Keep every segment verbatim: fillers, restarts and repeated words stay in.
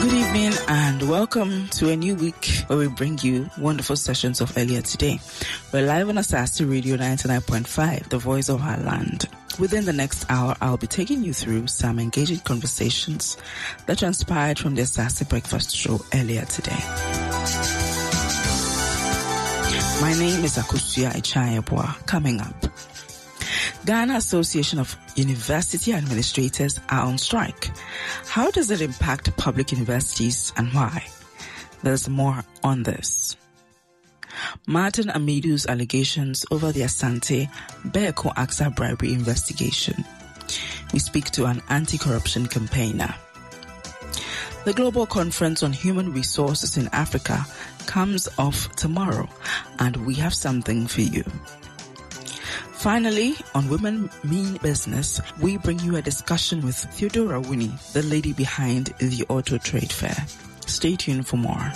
Good evening and welcome to a new week where we bring you wonderful sessions of Earlier Today. We're live on Asasi Radio ninety-nine point five, the voice of our land. Within the next hour, I'll be taking you through some engaging conversations that transpired from the Asasi Breakfast Show earlier today. My name is Akusia Ichayabwa. Coming up, Ghana Association of University Administrators are on strike. How does it impact public universities and why? There's more on this. Martin Amidu's allegations over the Asante Beko Aksa bribery investigation. We speak to an anti-corruption campaigner. The Global Conference on Human Resources in Africa comes off tomorrow, and we have something for you. Finally, on Women Mean Business, we bring you a discussion with Theodora Wuni, the lady behind the Auto Trade Fair. Stay tuned for more.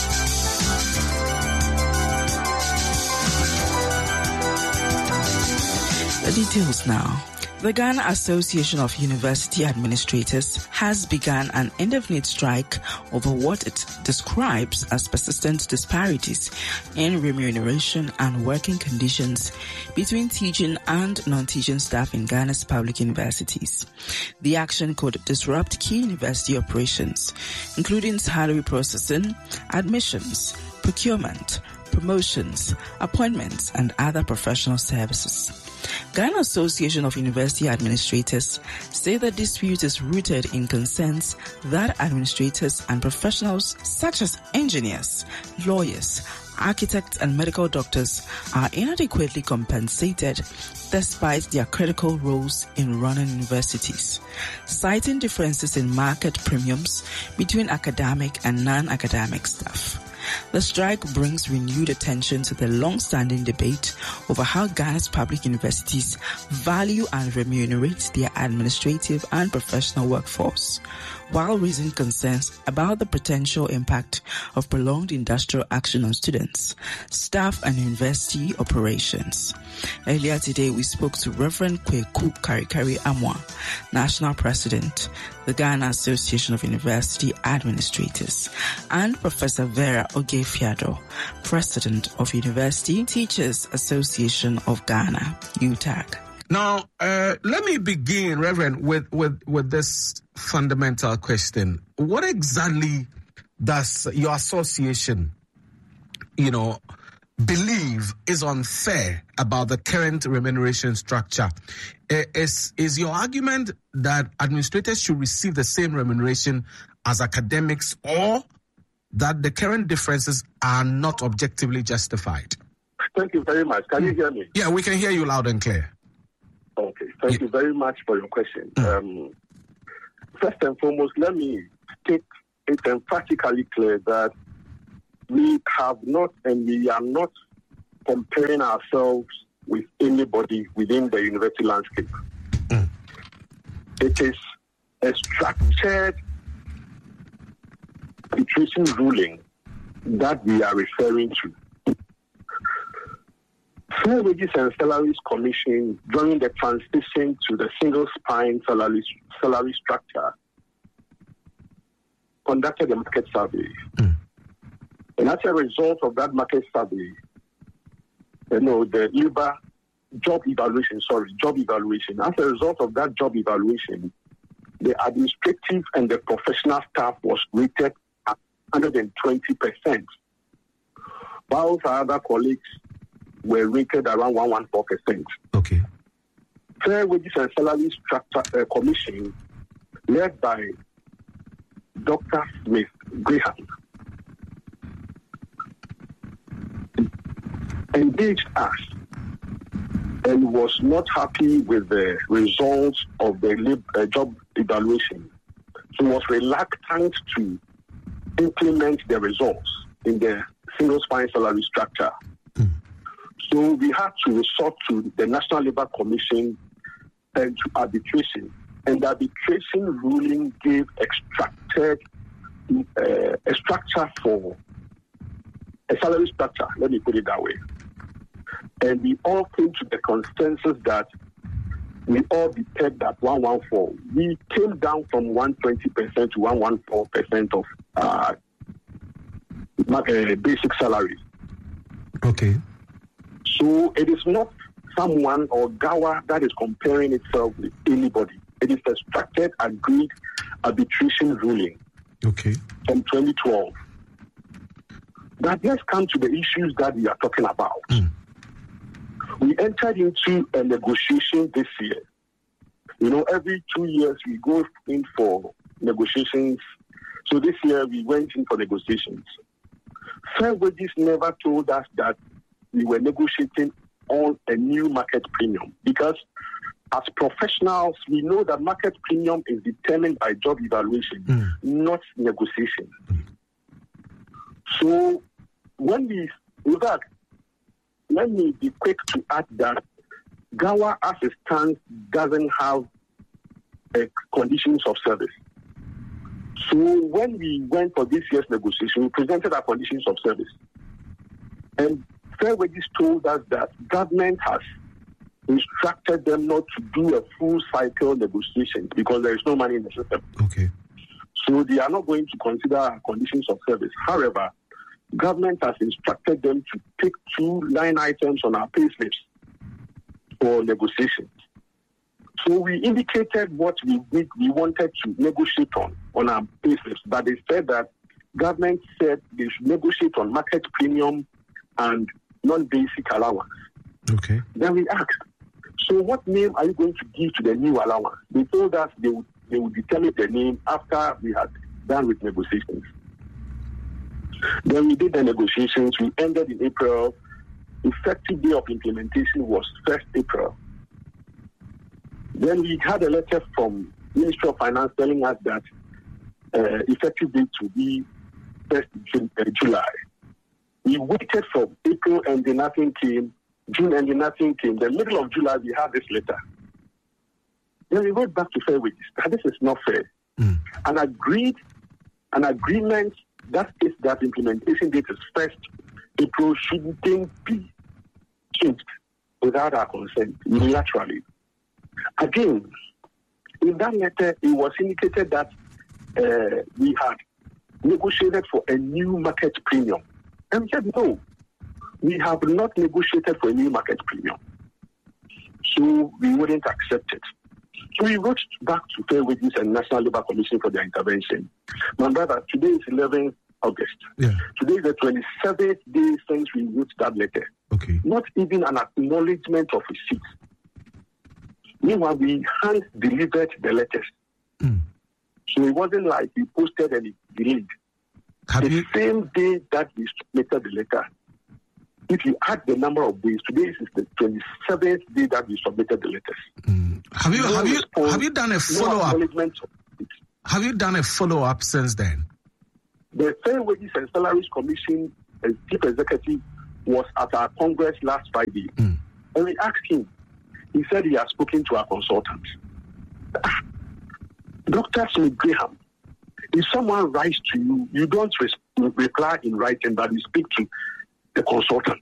The details now. The Ghana Association of University Administrators has begun an indefinite strike over what it describes as persistent disparities in remuneration and working conditions between teaching and non-teaching staff in Ghana's public universities. The action could disrupt key university operations, including salary processing, admissions, procurement, promotions, appointments, and other professional services. Ghana Association of University Administrators say the dispute is rooted in concerns that administrators and professionals such as engineers, lawyers, architects, and medical doctors are inadequately compensated despite their critical roles in running universities, citing differences in market premiums between academic and non-academic staff. The strike brings renewed attention to the long-standing debate over how Ghana's public universities value and remunerate their administrative and professional workforce, while raising concerns about the potential impact of prolonged industrial action on students, staff, and university operations. Earlier today, we spoke to Reverend Kweku Karikari Amwa, National President, the Ghana Association of University Administrators, and Professor Vera Ogefiado, President of University Teachers Association of Ghana, U T A G. Now, uh, let me begin, Reverend, with, with, with this fundamental question. What exactly does your association, you know, believe is unfair about the current remuneration structure? Uh, is, is your argument that administrators should receive the same remuneration as academics, or that the current differences are not objectively justified? Thank you very much. Can you hear me? Yeah, we can hear you loud and clear. Okay, thank yeah. you very much for your question. Mm. Um, first and foremost, let me state it emphatically clear that we have not and we are not comparing ourselves with anybody within the university landscape. Mm. It is a structured arbitration ruling that we are referring to. Fair Wages and Salaries Commission, during the transition to the single spine salary, salary structure, conducted a market survey. Mm. And as a result of that market survey, you know, the labor job evaluation, sorry, job evaluation, as a result of that job evaluation, the administrative and the professional staff was rated at one hundred twenty percent, while our other colleagues were rated around one hundred fourteen percent. Okay. Fair Wages and Salaries Structure uh, Commission, led by Doctor Smith Graham, engaged us and was not happy with the results of the lib, uh, job evaluation. So was reluctant to implement the results in the single spine salary structure. Mm. So we had to resort to the National Labour Commission and to arbitration. And the arbitration ruling gave extracted uh, a structure for a salary structure, let me put it that way. And we all came to the consensus that we all be pegged at one hundred fourteen. We came down from one hundred twenty percent to one hundred fourteen percent of uh, uh, basic salary. Okay. So it is not someone or Gawa that is comparing itself with anybody. It is a structured, agreed arbitration ruling. Okay. From twenty twelve. But let's come to the issues that we are talking about. Mm. We entered into a negotiation this year. You know, every two years we go in for negotiations. So this year we went in for negotiations. Fair Wages never told us that we were negotiating on a new market premium, because as professionals, we know that market premium is determined by job evaluation, mm. not negotiation. Mm. So when we, in fact, let me be quick to add that Gawa as it stands doesn't have uh, conditions of service. So when we went for this year's negotiation, we presented our conditions of service. And Fair Wages told us that government has instructed them not to do a full cycle negotiation because there is no money in the system. Okay. So they are not going to consider our conditions of service. However, government has instructed them to pick two line items on our pay slips for negotiations. So we indicated what we we, we wanted to negotiate on on our pay slips, but they said that government said they should negotiate on market premium and non-basic allowance. Okay. Then we asked, so what name are you going to give to the new allowance? They told us they would they would determine the name after we had done with negotiations. Then we did the negotiations. We ended in April. Effective day of implementation was first April. Then we had a letter from Ministry of Finance telling us that uh, effective date to be first July. We waited from April and then nothing came. June and then nothing came. The middle of July, we had this letter. Then we went back to Fair Wages. This is not fair. Mm. And agreed, an agreement that is that implementation date is first April shouldn't be changed without our consent unilaterally. Again, in that letter, it was indicated that uh, we had negotiated for a new market premium. And we said, no, we have not negotiated for a new market premium. So we wouldn't accept it. So we wrote back to Fair Wages and National Labour Commission for their intervention. My brother, today is eleventh August. Yeah. Today is the twenty-seventh day since we wrote that letter. Okay. Not even an acknowledgement of receipt. Meanwhile, we hand delivered the letters. Mm. So it wasn't like we posted and it delayed. Have the you... same day that we submitted the letter, if you add the number of days, today is the twenty-seventh day that we submitted the letters. Mm. Have you no have you response, have you done a follow up? No have you done a follow up since then? The Fair Wages and Salaries Commission as chief executive was at our Congress last Friday, mm. and we asked him. He said he has spoken to our consultant. Doctor Smith Graham, if someone writes to you, you don't res- reply in writing, but you speak to the consultant.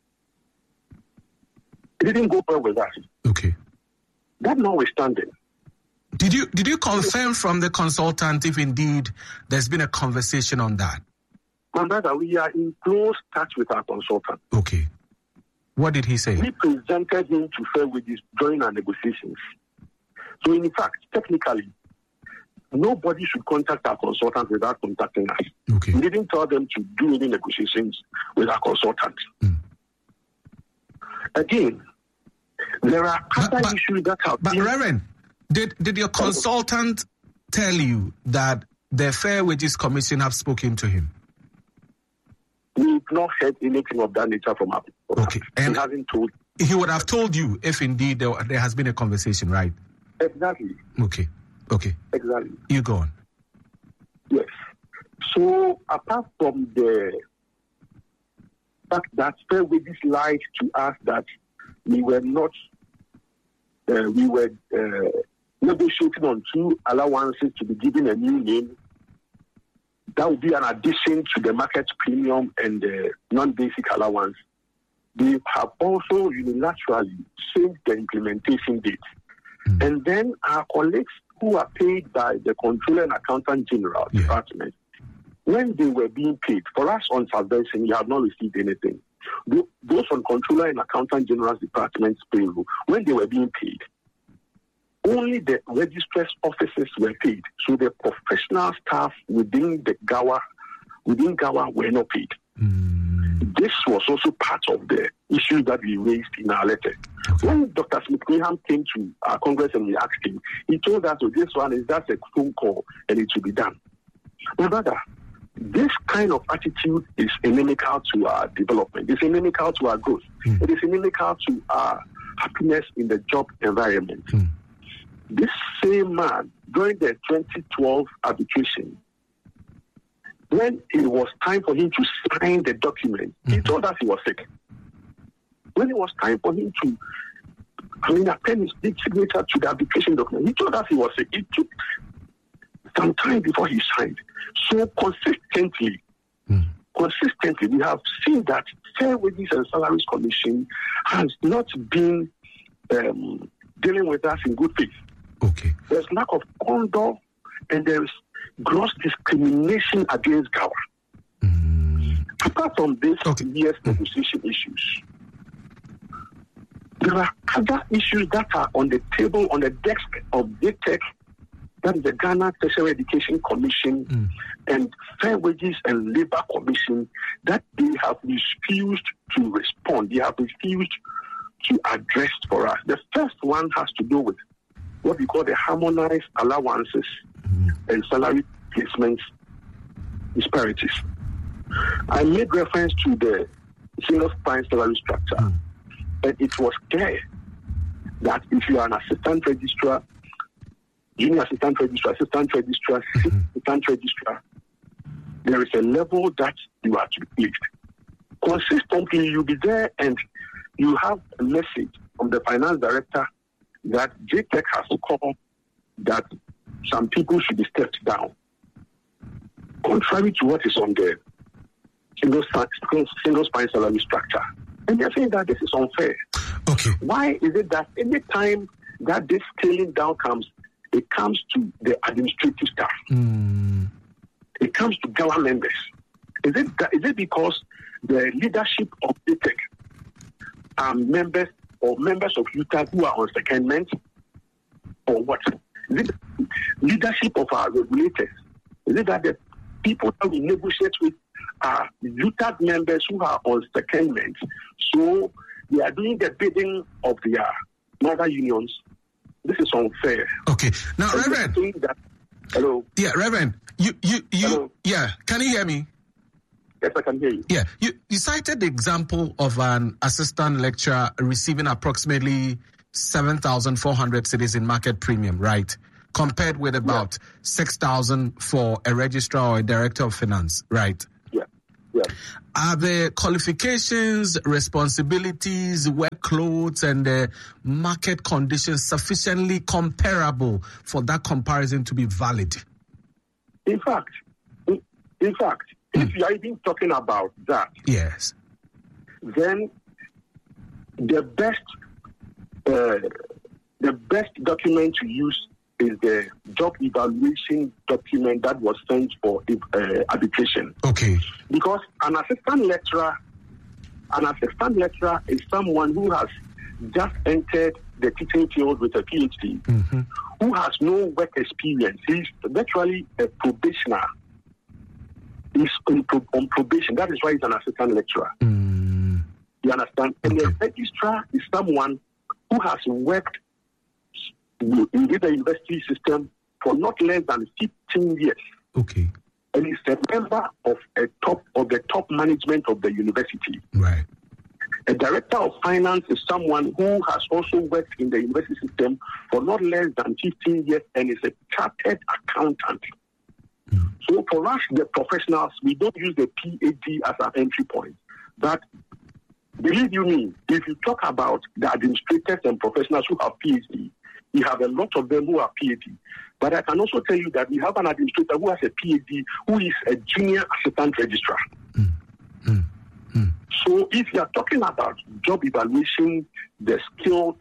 It didn't go well with us. Okay. That notwithstanding. Did you did you confirm from the consultant if indeed there's been a conversation on that? My brother, we are in close touch with our consultant. Okay. What did he say? We presented him to Fair Wages during our negotiations. So in fact, technically, nobody should contact our consultant without contacting us. Okay. We didn't tell them to do any negotiations with our consultant. Mm. Again, there are other but, but, issues that have But been... Reverend, did, did your consultant tell you that the Fair Wages Commission have spoken to him? We've not heard anything of that nature from our people. Okay. And he hasn't told. He would have told you if indeed there, there has been a conversation, right? Exactly. Okay. Okay. Exactly. You go on. Yes. So apart from the fact that Fair Wages lied to us that we were not, uh, we were uh, negotiating on two allowances to be given a new name, that would be an addition to the market premium and the non-basic allowance. They have also unilaterally changed the implementation date. Mm. And then our colleagues who are paid by the Controller and Accountant General yeah. Department, when they were being paid, for us on subvention, we have not received anything. Those on Controller and Accountant General's Department's payroll, when they were being paid, only the registrar's officers were paid. So the professional staff within the GAWA, within GAWA were not paid. Mm. This was also part of the issue that we raised in our letter. Okay. When Doctor Smith-Graham came to our Congress and we asked him, he told us, oh, this one is just a phone call and it will be done. My brother, this kind of attitude is inimical to our development. It's inimical to our growth. Mm. It is inimical to our happiness in the job environment. Mm. This same man, during the twenty twelve arbitration, when it was time for him to sign the document, mm-hmm. he told us he was sick. When it was time for him to, I mean, append his big signature to the arbitration document, he told us he was sick. It took some time before he signed. So consistently, mm. consistently, we have seen that Fair Wages and Salaries Commission has not been um, dealing with us in good faith. Okay. There's lack of conduct and there's gross discrimination against GAWA. Mm. Apart from this okay. year's negotiation mm. issues, there are other issues that are on the table, on the desk of G T E C, that is the Ghana Tertiary Education Commission mm. and Fair Wages and Labour Commission, that they have refused to respond. They have refused to address for us. The first one has to do with what we call the harmonized allowances mm. and salary placements disparities. I made reference to the single spine salary structure, mm. and it was clear that if you are an assistant registrar, junior assistant registrar, assistant registrar, mm-hmm. assistant registrar, there is a level that you are to be placed. Consistently, you'll be there and you have a message from the finance director that J T E C has to call that some people should be stepped down. Contrary to what is on the single, single spine salary structure. And they're saying that this is unfair. Okay. Why is it that any time that this scaling down comes, it comes to the administrative staff? Mm. It comes to GAWA members. Is it that, is it because the leadership of J T E C are members or members of U T A G who are on secondment, or what? Is it leadership of our regulators? Is it that the people that we negotiate with are U T A G members who are on secondment, so they are doing the bidding of their mother unions? This is unfair. Okay. Now, and Reverend. That, hello. Yeah, Reverend. You, you, you. Hello? Yeah. Can you hear me? Yes, I can hear you. Yeah. You, you cited the example of an assistant lecturer receiving approximately seven thousand four hundred cedis in market premium, right? Compared with about yeah. six thousand for a registrar or a director of finance, right? Yeah. Yeah. Are the qualifications, responsibilities, workloads, and the market conditions sufficiently comparable for that comparison to be valid? In fact, in, in fact, mm. if you are even talking about that, yes, then the best, uh, the best document to use is the job evaluation document that was sent for uh, arbitration. Okay. Because an assistant lecturer, an assistant lecturer is someone who has just entered the teaching field with a PhD, mm-hmm. who has no work experience. He's literally a probationer. He's on, on probation. That is why he's an assistant lecturer. Mm. You understand? Okay. And the registrar is someone who has worked in the university system for not less than fifteen years. Okay. And he's a member of a top of the top management of the university. Right. A director of finance is someone who has also worked in the university system for not less than fifteen years and is a chartered accountant. Mm. So for us, the professionals, we don't use the PhD as our entry point. But believe you me, if you talk about the administrators and professionals who have PhD, we have a lot of them who are PhD. But I can also tell you that we have an administrator who has a PhD who is a junior assistant registrar. Mm. Mm. Mm. So if you are talking about job evaluation, the skill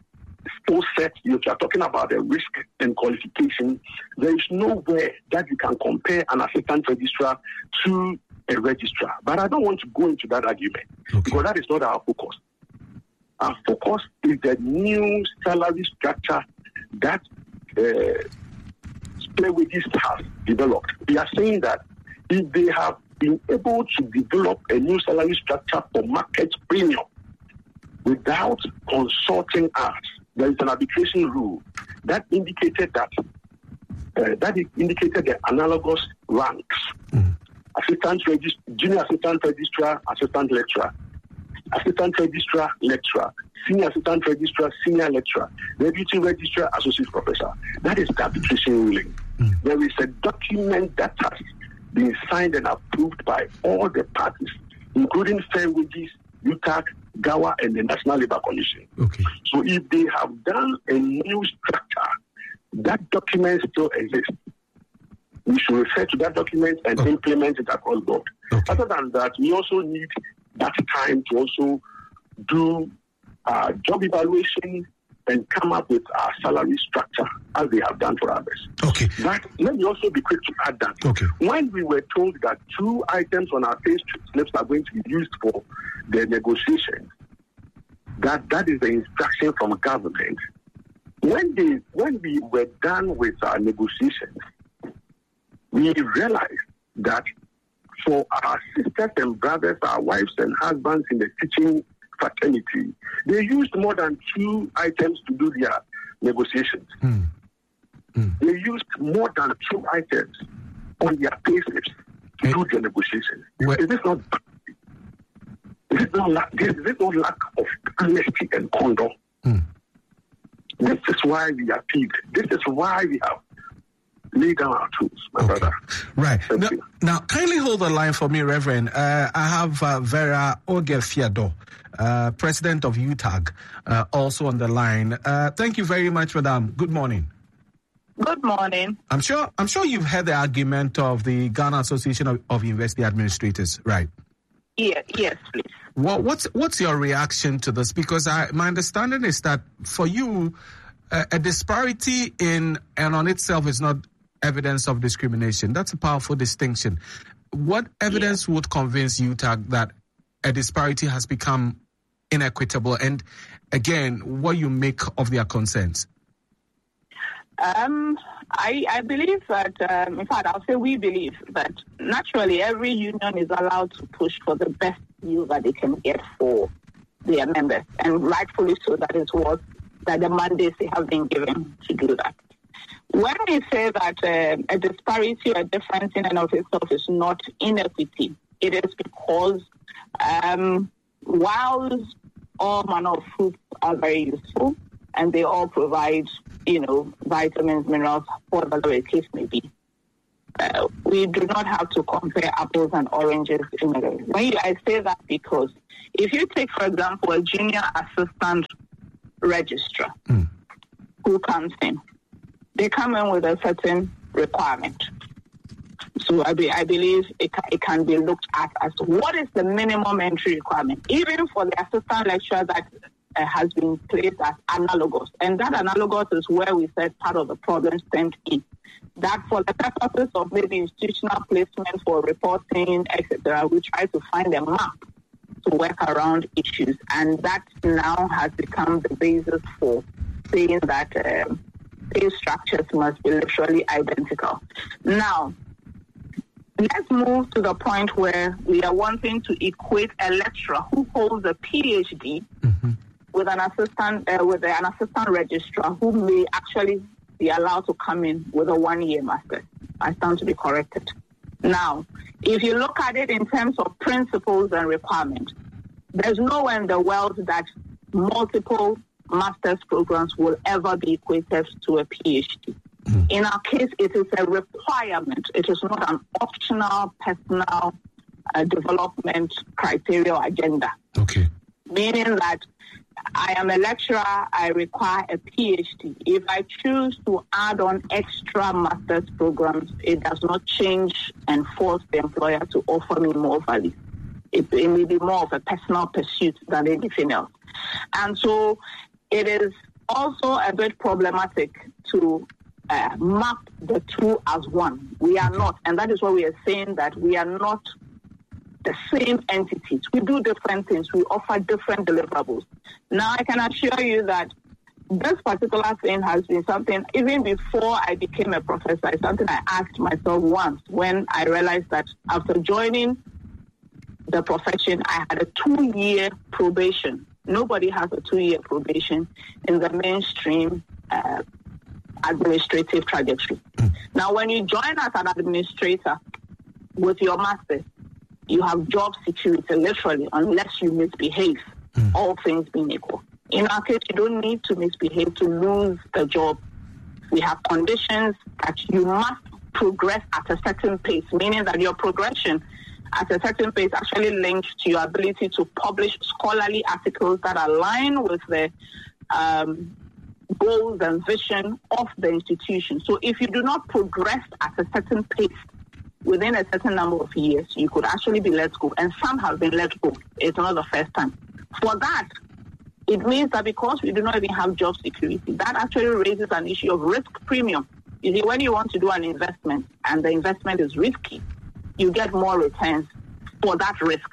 skill set, if you're talking about the risk and qualification, there is nowhere that you can compare an assistant registrar to a registrar. But I don't want to go into that argument okay. because that is not our focus. Our focus is the new salary structure that uh, Splawages has developed. We are saying that if they have been able to develop a new salary structure for market premium without consulting us, there is an arbitration rule that indicated that uh, that indicated the analogous ranks: mm. assistant regist- junior assistant registrar, assistant lecturer, assistant registrar, lecturer, senior assistant registrar, senior lecturer, deputy registrar, associate professor. That is the arbitration ruling. Mm. There is a document that has been signed and approved by all the parties, including Fair Wages, U T A C, GAWA, and the National Labour Commission. Okay. So if they have done a new structure, that document still exists. We should refer to that document and okay. implement it across board. Okay. Other than that, we also need that time to also do uh, job evaluation and come up with our salary structure as they have done for others. Okay. But let me also be quick to add that okay. when we were told that two items on our pay slips are going to be used for the negotiations, that that is the instruction from government. When they when we were done with our negotiations, we realized that for our sisters and brothers, our wives and husbands in the teaching fraternity, they used more than two items to do their negotiations. Mm. Mm. They used more than two items on their pay slips to hey. do their negotiations. Well, is this not is this not lack, is this not lack of honesty and condom? Mm. This is why we are appealed. This is why we have lay down our tools, my okay. brother. Right. Now, now, kindly hold the line for me, Reverend. Uh, I have uh, Vera Ogefiado, uh, President of U T A G, uh, also on the line. Uh, thank you very much, Madam. Good morning. Good morning. I'm sure I'm sure you've heard the argument of the Ghana Association of, of University Administrators, right? Yeah, yes, please. What, what's what's your reaction to this? Because I, my understanding is that for you, uh, a disparity in and on itself is not evidence of discrimination. That's a powerful distinction. What evidence yeah. would convince you, T A G, that a disparity has become inequitable? And again, what you make of their concerns? Um, I, I believe that, um, in fact, I'll say we believe that naturally every union is allowed to push for the best deal that they can get for their members. And rightfully so, that is what that the mandates they have been given to do that. When we say that uh, a disparity or a difference in and of itself is not inequity, it is because um, while all manner of fruits are very useful and they all provide, you know, vitamins, minerals, whatever the case may be, uh, we do not have to compare apples and oranges in a way. When you, I say that because if you take, for example, a junior assistant registrar mm. who comes in, they come in with a certain requirement. So I, be, I believe it, ca- it can be looked at as to what is the minimum entry requirement, even for the assistant lecturer that uh, has been placed as analogous. And that analogous is where we said part of the problem stemmed in. That for the purposes of maybe institutional placement for reporting, et cetera, we try to find a map to work around issues. And that now has become the basis for saying that um, pay structures must be literally identical. Now, let's move to the point where we are wanting to equate a lecturer who holds a P H D mm-hmm. with an assistant uh, with an assistant registrar who may actually be allowed to come in with a one-year master. I stand to be corrected. Now, if you look at it in terms of principles and requirements, there's nowhere in the world that multiple master's programs will ever be equated to a P H D. Mm. In our case, it is a requirement. It is not an optional personal uh, development criteria or agenda. Okay. Meaning that I am a lecturer, I require a P H D. If I choose to add on extra master's programs, it does not change and force the employer to offer me more value. It, it may be more of a personal pursuit than anything else. And so it is also a bit problematic to uh, map the two as one. We are not, and that is why we are saying that we are not the same entities. We do different things. We offer different deliverables. Now, I can assure you that this particular thing has been something, even before I became a professor, it's something I asked myself once when I realized that after joining the profession, I had a two-year probation. Nobody has a two-year probation in the mainstream uh, administrative trajectory. Now, when you join as an administrator with your master's, you have job security, literally, unless you misbehave, mm. all things being equal. In our case, you don't need to misbehave to lose the job. We have conditions that you must progress at a certain pace, meaning that your progression at a certain pace actually links to your ability to publish scholarly articles that align with the um, goals and vision of the institution. So if you do not progress at a certain pace within a certain number of years, you could actually be let go. And some have been let go. It's not the first time. For that, it means that because we do not even have job security, that actually raises an issue of risk premium. You see, when you want to do an investment and the investment is risky, you get more returns for that risk.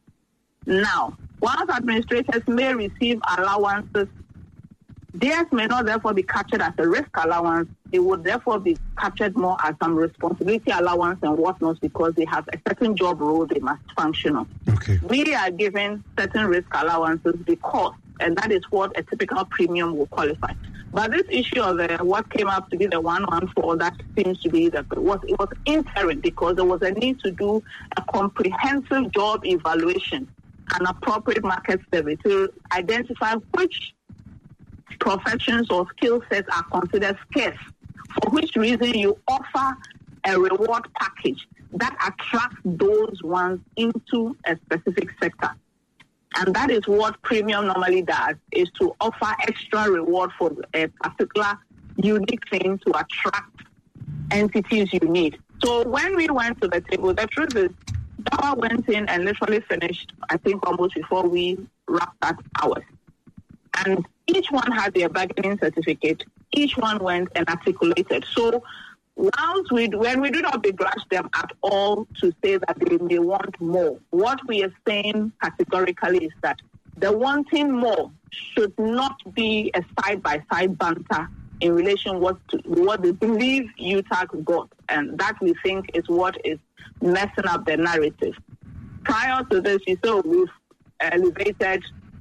Now, whilst administrators may receive allowances, theirs may not therefore be captured as a risk allowance. They would therefore be captured more as some responsibility allowance and whatnot because they have a certain job role they must function on. Okay. We are given certain risk allowances because, and that is what a typical premium will qualify. But this issue of uh, what came up to be the one one four, that seems to be that it was, it was interim because there was a need to do a comprehensive job evaluation and appropriate market survey to identify which professions or skill sets are considered scarce, for which reason you offer a reward package that attracts those ones into a specific sector. And that is what premium normally does, is to offer extra reward for a particular unique thing to attract entities you need. So when we went to the table, the truth is, Dawa went in and literally finished, I think, almost before we wrapped that hours. And each one had their bargaining certificate. Each one went and articulated. So whilst we, when we do not begrudge them at all to say that they may want more, what we are saying categorically is that the wanting more should not be a side-by-side banter in relation what to, what they believe U T A C got. And that we think is what is messing up the narrative. Prior to this, you saw we've elevated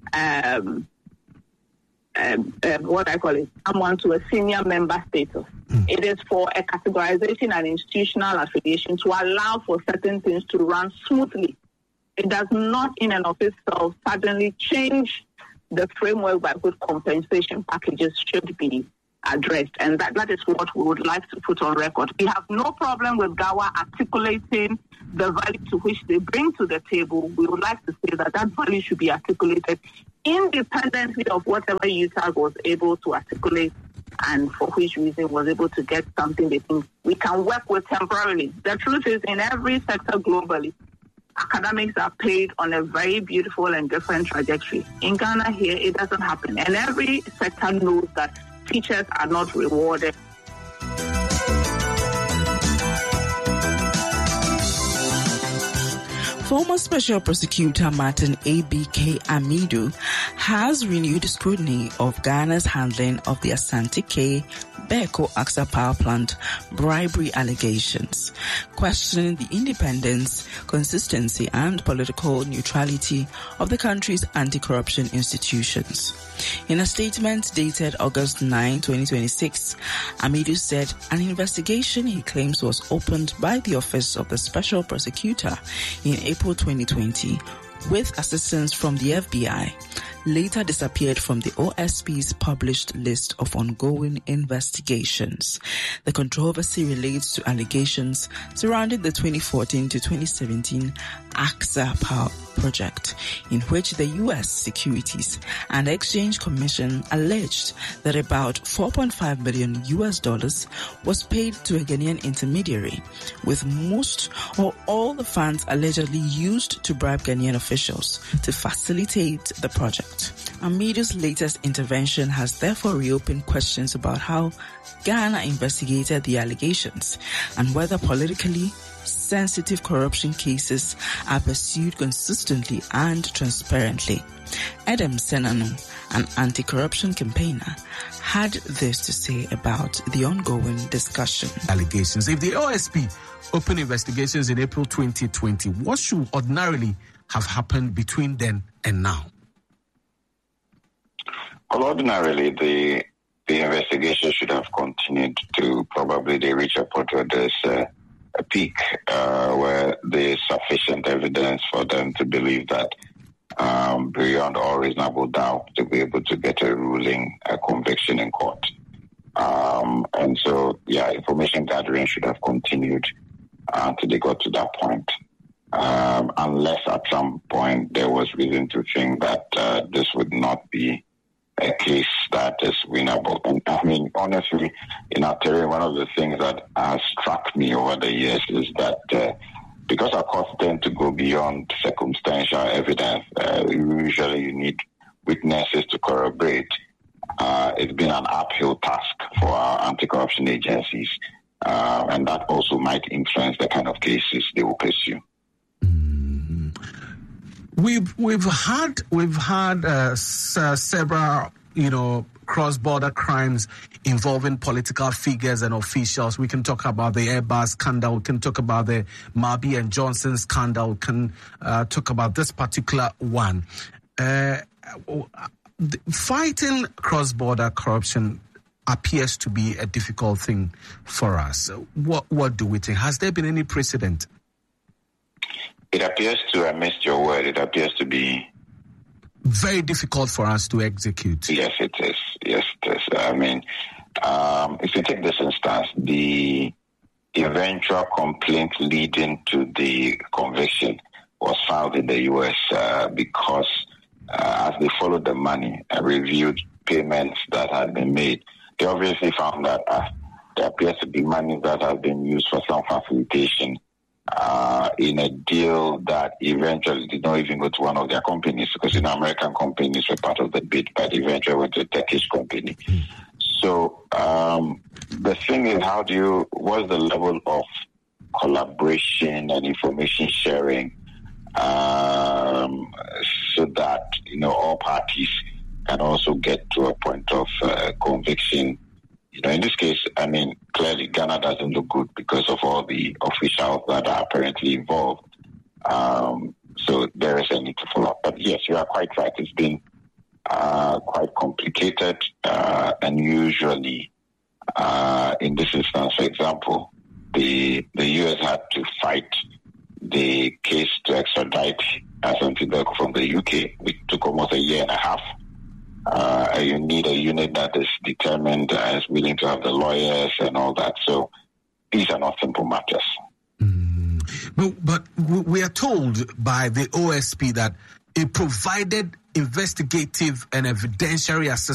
um, Um, um, what I call it, someone to a senior member status. Mm. It is for a categorization and institutional affiliation to allow for certain things to run smoothly. It does not in and of itself suddenly change the framework by which compensation packages should be addressed. And that, that is what we would like to put on record. We have no problem with GAWA articulating the value to which they bring to the table. We would like to say that that value should be articulated independently of whatever U T A C was able to articulate and for which reason was able to get something they think we can work with temporarily. The truth is, in every sector globally, academics are paid on a very beautiful and different trajectory. In Ghana here, it doesn't happen. And every sector knows that teachers are not rewarded. Former Special Prosecutor Martin A B K Amidu has renewed scrutiny of Ghana's handling of the Asante K Beko Aksa Power Plant bribery allegations, questioning the independence, consistency, and political neutrality of the country's anti-corruption institutions. In a statement dated August ninth, twenty twenty-six, Amidu said an investigation he claims was opened by the Office of the Special Prosecutor in April twenty twenty with assistance from the F B I later disappeared from the O S P's published list of ongoing investigations. The controversy relates to allegations surrounding the twenty fourteen to twenty seventeen Aksa Power project, in which the U S Securities and Exchange Commission alleged that about four point five billion U S dollars was paid to a Ghanaian intermediary, with most or all the funds allegedly used to bribe Ghanaian officials to facilitate the project. Amido's latest intervention has therefore reopened questions about how Ghana investigated the allegations and whether politically sensitive corruption cases are pursued consistently and transparently. Adam Senanu, an anti-corruption campaigner, had this to say about the ongoing discussion. Allegations. If the O S P opened investigations in April twenty twenty, what should ordinarily have happened between then and now? Well, ordinarily, the the investigation should have continued to probably they reach a point where there's uh, a peak uh, where there's sufficient evidence for them to believe that um, beyond all reasonable doubt to be able to get a ruling, a conviction in court. Um, and so, yeah, information gathering should have continued uh, until they got to that point. Um, unless at some point there was reason to think that uh, this would not be a case that is winnable. And I mean, honestly, in our terrain, one of the things that has struck me over the years is that uh, because our courts tend to go beyond circumstantial evidence, uh, usually you need witnesses to corroborate. Uh, it's been an uphill task for our anti-corruption agencies, uh, and that also might influence the kind of cases they will pursue. We've we've had we've had uh, s- uh, several you know cross-border crimes involving political figures and officials. We can talk about the Airbus scandal. We can talk about the Mabi and Johnson scandal. We can uh, talk about this particular one. Uh, fighting cross-border corruption appears to be a difficult thing for us. What what do we think? Has there been any precedent? It appears to, I missed your word, it appears to be... very difficult for us to execute. Yes, it is. Yes, it is. I mean, um, if you take this instance, the eventual complaint leading to the conviction was filed in the U S uh, because uh, as they followed the money and reviewed payments that had been made, they obviously found that uh, there appears to be money that has been used for some facilitation Uh, in a deal that eventually did not even go to one of their companies, because you know American companies were part of the bid, but eventually went to a Turkish company. Mm. So um, the thing is, how do you, what's the level of collaboration and information sharing um, so that, you know, all parties can also get to a point of uh, conviction? You know, in this case, I mean, clearly Ghana doesn't look good because of all the officials that are apparently involved. Um, so there is a need to follow up. But yes, you are quite right. It's been uh, quite complicated. Uh, and usually, uh, in this instance, for example, the the U S had to fight the case to extradite Asante Beko from the U K, which took almost a year and a half. Uh, you need a unit that is determined and is willing to have the lawyers and all that. So these are not simple matters. Mm. But, but we are told by the O S P that it provided investigative and evidentiary assistance